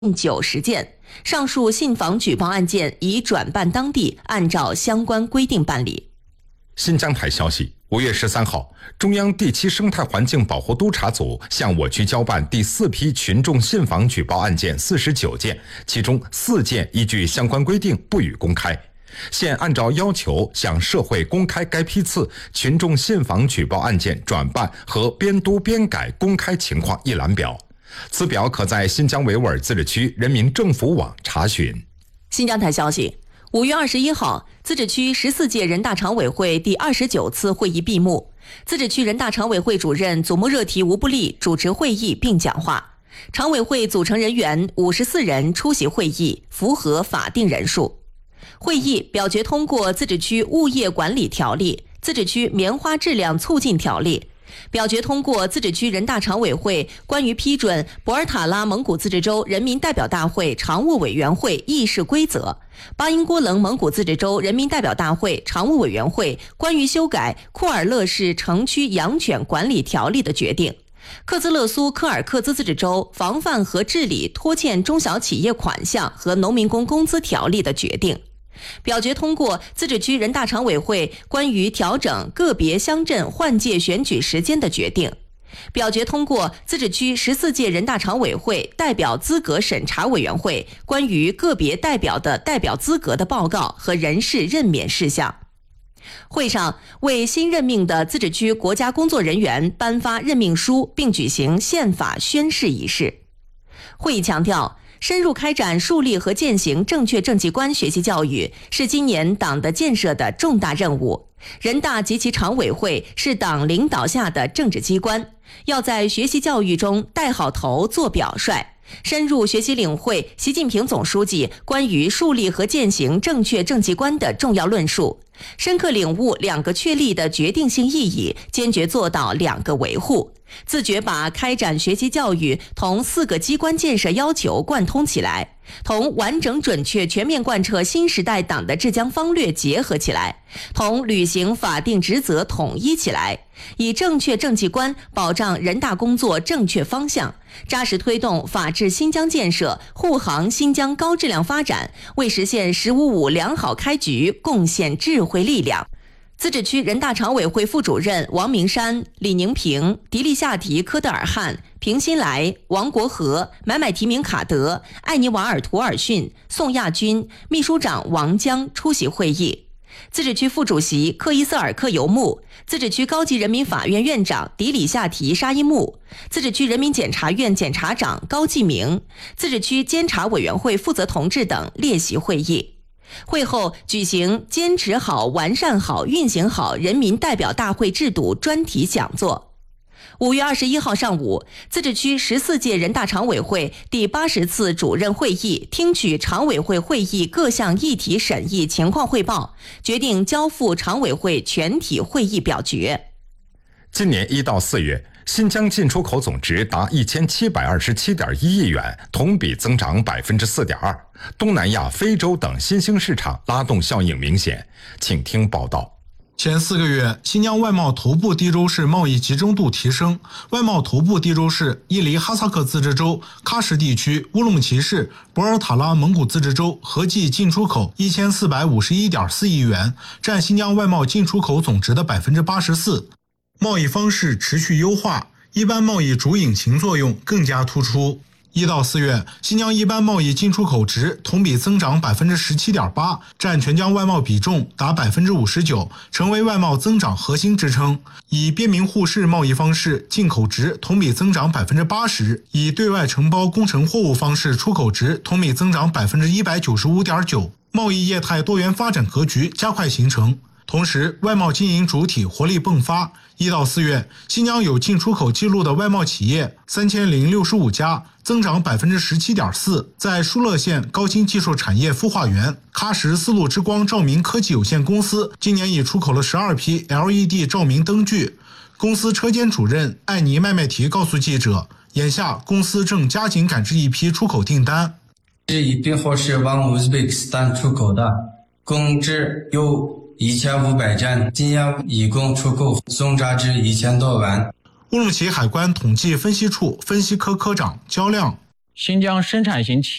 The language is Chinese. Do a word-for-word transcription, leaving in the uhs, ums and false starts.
九十件，上述信访举报案件已转办当地按照相关规定办理。 新疆台消息，五月十三号，中央第七生态环境保护督察组向我局交办第四批群众信访举报案件四十九件，其中四件依据相关规定不予公开。现按照要求向社会公开该批次群众信访举报案件转办和编督编改公开情况一览表，此表可在新疆维吾尔自治区人民政府网查询。 新疆台消息，五月二十一号，自治区十四届人大常委会第二十九次会议闭幕，自治区人大常委会主任祖木热提吴布利主持会议并讲话，常委会组成人员五十四人出席会议，符合法定人数。会议表决通过自治区物业管理条例、自治区棉花质量促进条例，表决通过自治区人大常委会关于批准博尔塔拉蒙古自治州人民代表大会常务委员会议事规则，巴音郭楞蒙古自治州人民代表大会常务委员会关于修改库尔勒市城区养犬管理条例的决定，克孜勒苏柯尔克孜自治州防范和治理拖欠中小企业款项和农民工工资条例的决定，表决通过自治区人大常委会关于调整个别乡镇换届选举时间的决定，表决通过自治区十四届人大常委会代表资格审查委员会关于个别代表的代表资格的报告和人事任免事项。会上为新任命的自治区国家工作人员颁发任命书，并举行宪法宣誓仪式。会议强调，深入开展树立和践行正确政绩观学习教育是今年党的建设的重大任务。人大及其常委会是党领导下的政治机关，要在学习教育中带好头做表率，深入学习领会习近平总书记关于树立和践行正确政绩观的重要论述，深刻领悟两个确立的决定性意义，坚决做到两个维护，自觉把开展学习教育同四个机关建设要求贯通起来，同完整准确全面贯彻新时代党的治疆方略结合起来，同履行法定职责统一起来，以正确政绩观保障人大工作正确方向，扎实推动法治新疆建设，护航新疆高质量发展，为实现十五五良好开局贡献智慧力量。自治区人大常委会副主任王明山、李宁平、迪利夏提科德尔汗、平新来、王国和、买买提名卡德、艾尼瓦尔图尔逊、宋亚军、秘书长王江出席会议。自治区副主席克伊瑟尔克尤木、自治区高级人民法院院长迪里夏提沙伊木、自治区人民检察院检察长高继明、自治区监察委员会负责同志等列席会议。会后举行坚持好、完善好、运行好人民代表大会制度专题讲座。五月二十一号上午，自治区十四届人大常委会第八十次主任会议听取常委会会议各项议题审议情况汇报，决定交付常委会全体会议表决。 今年一到四月，新疆进出口总值达一千七百二十七点一亿元，同比增长百分之四点二。东南亚、非洲等新兴市场拉动效应明显。请听报道。 前四个月，新疆外贸头部地州市贸易集中度提升。外贸头部地州市伊犁哈萨克自治州、喀什地区、乌鲁木齐市、博尔塔拉蒙古自治州合计进出口一千四百五十一点四亿元，占新疆外贸进出口总值的百分之八十四。贸易方式持续优化，一般贸易主引擎作用更加突出。一到四月，新疆一般贸易进出口值同比增长百分之十七点八，占全疆外贸比重达百分之五十九，成为外贸增长核心支撑。以边民互市贸易方式，进口值同比增长百分之八十；以对外承包工程货物方式，出口值同比增长百分之一百九十五点九。贸易业态多元发展格局加快形成。同时，外贸经营主体活力迸发。一到四月，新疆有进出口记录的外贸企业三千零六十五家，增长百分之十七点四。在疏勒县高新技术产业孵化园，喀什丝路之光照明科技有限公司今年已出口了十二批 L E D 照明灯具。公司车间主任艾尼麦麦提告诉记者，眼下公司正加紧赶制一批出口订单。 这一批货是往乌兹别克斯坦出口的，共值有一千五百件，今年一共出口总价值一千多万。 乌鲁木齐海关统计分析处分析科科长焦亮， 新疆生产型企